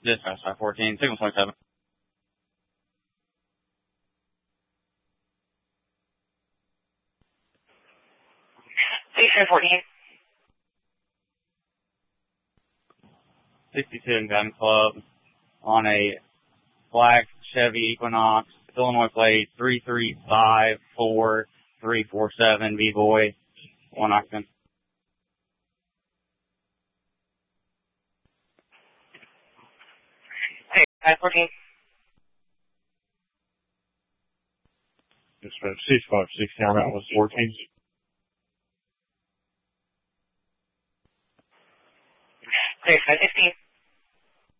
Dispatch 514, signal 27. Station 14. 62 in Gun Club on a black Chevy Equinox, Illinois plate 3354347 B-Boy, 1 occupant. Hey, 514. Dispatch 656, down that was 14.